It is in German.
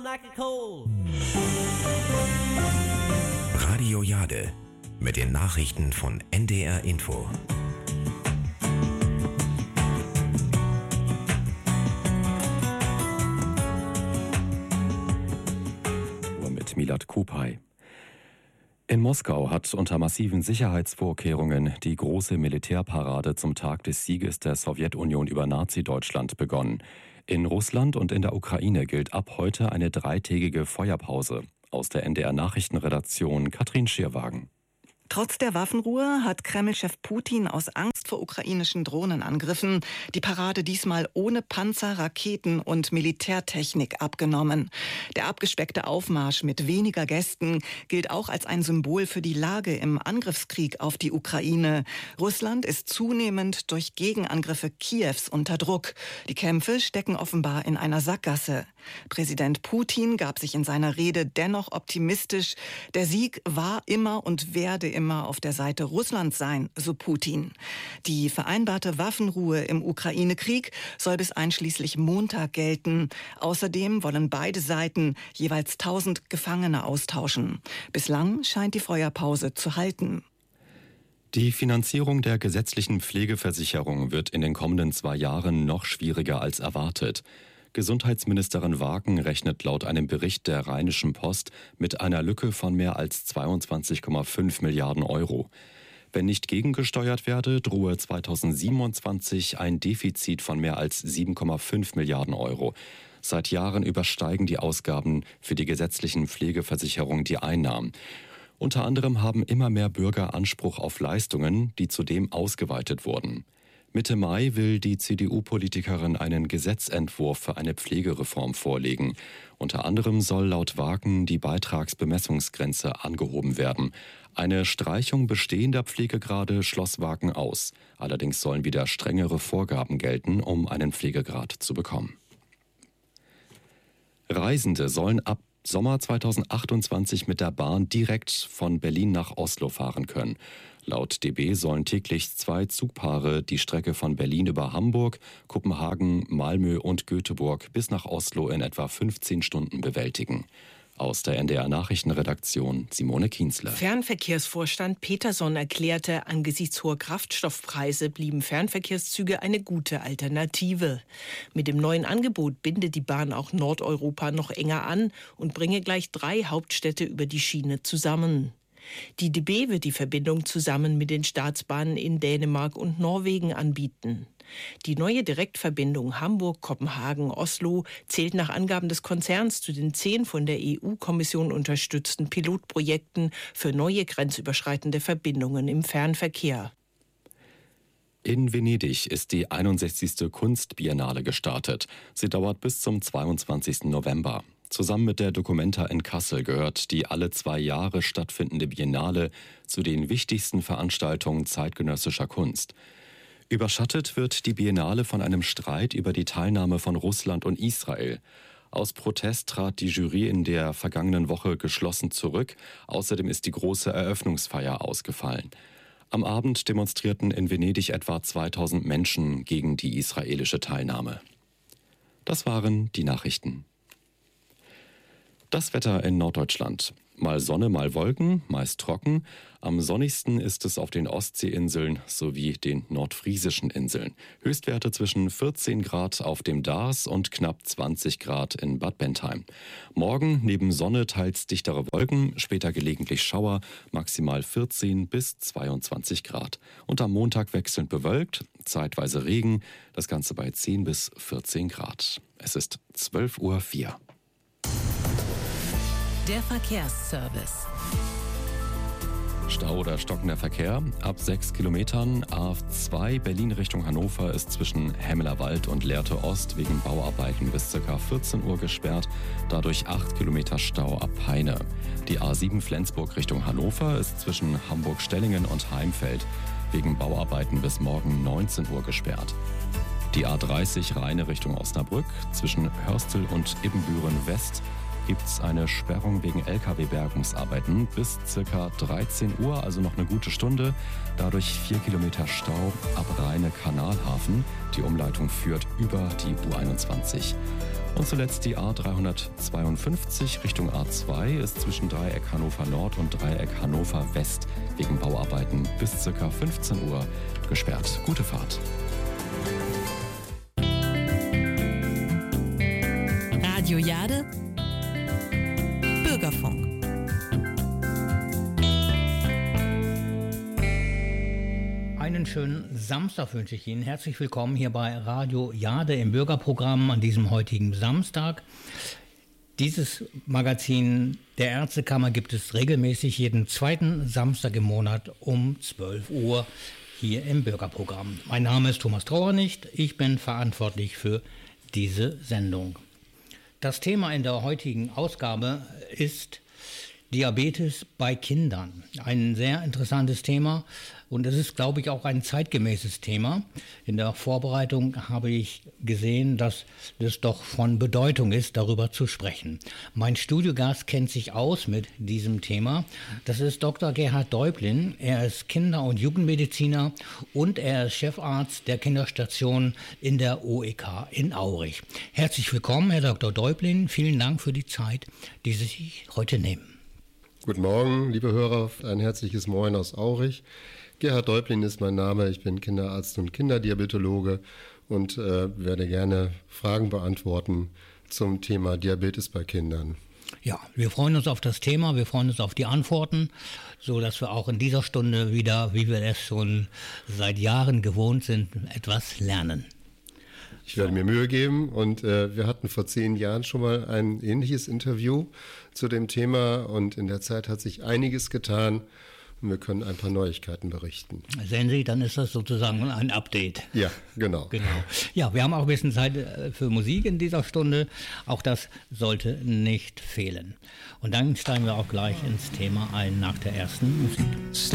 Radio Jade mit den Nachrichten von NDR Info. Mit Milad Kupay. In Moskau hat unter massiven Sicherheitsvorkehrungen die große Militärparade zum Tag des Sieges der Sowjetunion über Nazi-Deutschland begonnen. In Russland und in der Ukraine gilt ab heute eine 3-tägige Feuerpause. Aus der NDR-Nachrichtenredaktion Katrin Schierwagen. Trotz der Waffenruhe hat Kreml-Chef Putin aus Angst vor ukrainischen Drohnenangriffen die Parade diesmal ohne Panzer, Raketen und Militärtechnik abgenommen. Der abgespeckte Aufmarsch mit weniger Gästen gilt auch als ein Symbol für die Lage im Angriffskrieg auf die Ukraine. Russland ist zunehmend durch Gegenangriffe Kiews unter Druck. Die Kämpfe stecken offenbar in einer Sackgasse. Präsident Putin gab sich in seiner Rede dennoch optimistisch. Der Sieg war immer und werde immer auf der Seite Russlands sein, so Putin. Die vereinbarte Waffenruhe im Ukraine-Krieg soll bis einschließlich Montag gelten. Außerdem wollen beide Seiten jeweils 1000 Gefangene austauschen. Bislang scheint die Feuerpause zu halten. Die Finanzierung der gesetzlichen Pflegeversicherung wird in den kommenden 2 Jahren noch schwieriger als erwartet. Gesundheitsministerin Waken rechnet laut einem Bericht der Rheinischen Post mit einer Lücke von mehr als 22,5 Milliarden Euro. Wenn nicht gegengesteuert werde, drohe 2027 ein Defizit von mehr als 7,5 Milliarden Euro. Seit Jahren übersteigen die Ausgaben für die gesetzlichen Pflegeversicherungen die Einnahmen. Unter anderem haben immer mehr Bürger Anspruch auf Leistungen, die zudem ausgeweitet wurden. Mitte Mai will die CDU-Politikerin einen Gesetzentwurf für eine Pflegereform vorlegen. Unter anderem soll laut Waken die Beitragsbemessungsgrenze angehoben werden. Eine Streichung bestehender Pflegegrade schloss Waken aus. Allerdings sollen wieder strengere Vorgaben gelten, um einen Pflegegrad zu bekommen. Reisende sollen ab Sommer 2028 mit der Bahn direkt von Berlin nach Oslo fahren können. Laut DB sollen täglich 2 Zugpaare die Strecke von Berlin über Hamburg, Kopenhagen, Malmö und Göteborg bis nach Oslo in etwa 15 Stunden bewältigen. Aus der NDR-Nachrichtenredaktion Simone Kienzle. Fernverkehrsvorstand Peterson erklärte, angesichts hoher Kraftstoffpreise blieben Fernverkehrszüge eine gute Alternative. Mit dem neuen Angebot binde die Bahn auch Nordeuropa noch enger an und bringe gleich 3 Hauptstädte über die Schiene zusammen. Die DB wird die Verbindung zusammen mit den Staatsbahnen in Dänemark und Norwegen anbieten. Die neue Direktverbindung Hamburg-Kopenhagen-Oslo zählt nach Angaben des Konzerns zu den 10 von der EU-Kommission unterstützten Pilotprojekten für neue grenzüberschreitende Verbindungen im Fernverkehr. In Venedig ist die 61. Kunstbiennale gestartet. Sie dauert bis zum 22. November. Zusammen mit der Documenta in Kassel gehört die alle 2 Jahre stattfindende Biennale zu den wichtigsten Veranstaltungen zeitgenössischer Kunst. Überschattet wird die Biennale von einem Streit über die Teilnahme von Russland und Israel. Aus Protest trat die Jury in der vergangenen Woche geschlossen zurück. Außerdem ist die große Eröffnungsfeier ausgefallen. Am Abend demonstrierten in Venedig etwa 2000 Menschen gegen die israelische Teilnahme. Das waren die Nachrichten. Das Wetter in Norddeutschland. Mal Sonne, mal Wolken, meist trocken. Am sonnigsten ist es auf den Ostseeinseln sowie den nordfriesischen Inseln. Höchstwerte zwischen 14 Grad auf dem Darß und knapp 20 Grad in Bad Bentheim. Morgen neben Sonne teils dichtere Wolken, später gelegentlich Schauer, maximal 14 bis 22 Grad. Und am Montag wechselnd bewölkt, zeitweise Regen, das Ganze bei 10 bis 14 Grad. Es ist 12:04 Uhr. Der Verkehrsservice. Stau oder stockender Verkehr. Ab 6 Kilometern A2 Berlin Richtung Hannover ist zwischen Hemmelerwald und Lehrte Ost wegen Bauarbeiten bis ca. 14 Uhr gesperrt. Dadurch 8 Kilometer Stau ab Peine. Die A7 Flensburg Richtung Hannover ist zwischen Hamburg-Stellingen und Heimfeld wegen Bauarbeiten bis morgen 19 Uhr gesperrt. Die A30 Rheine Richtung Osnabrück zwischen Hörstel und Ibbenbüren West gibt es eine Sperrung wegen Lkw-Bergungsarbeiten bis ca. 13 Uhr, also noch eine gute Stunde. Dadurch 4 Kilometer Stau ab Rheine-Kanalhafen. Die Umleitung führt über die U21. Und zuletzt die A352 Richtung A2 ist zwischen Dreieck Hannover Nord und Dreieck Hannover West wegen Bauarbeiten bis ca. 15 Uhr gesperrt. Gute Fahrt. Radio Jade, Bürgerfunk. Einen schönen Samstag wünsche ich Ihnen. Herzlich willkommen hier bei Radio Jade im Bürgerprogramm an diesem heutigen Samstag. Dieses Magazin der Ärztekammer gibt es regelmäßig jeden zweiten Samstag im Monat um 12 Uhr hier im Bürgerprogramm. Mein Name ist Thomas Trauernicht. Ich bin verantwortlich für diese Sendung. Das Thema in der heutigen Ausgabe ist Diabetes bei Kindern. Ein sehr interessantes Thema und es ist, glaube ich, auch ein zeitgemäßes Thema. In der Vorbereitung habe ich gesehen, dass es doch von Bedeutung ist, darüber zu sprechen. Mein Studiogast kennt sich aus mit diesem Thema. Das ist Dr. Gerhard Deublin. Er ist Kinder- und Jugendmediziner und er ist Chefarzt der Kinderstation in der OEK in Aurich. Herzlich willkommen, Herr Dr. Deublin. Vielen Dank für die Zeit, die Sie sich heute nehmen. Guten Morgen, liebe Hörer, ein herzliches Moin aus Aurich. Gerhard Deublin ist mein Name, ich bin Kinderarzt und Kinderdiabetologe und werde gerne Fragen beantworten zum Thema Diabetes bei Kindern. Ja, wir freuen uns auf das Thema, wir freuen uns auf die Antworten, so dass wir auch in dieser Stunde wieder, wie wir es schon seit Jahren gewohnt sind, etwas lernen. Ich werde mir Mühe geben und wir hatten vor 10 Jahren schon mal ein ähnliches Interview zu dem Thema und in der Zeit hat sich einiges getan und wir können ein paar Neuigkeiten berichten. Sehen Sie, dann ist das sozusagen ein Update. Ja, genau. Ja, wir haben auch ein bisschen Zeit für Musik in dieser Stunde, auch das sollte nicht fehlen. Und dann steigen wir auch gleich ins Thema ein nach der ersten Musik.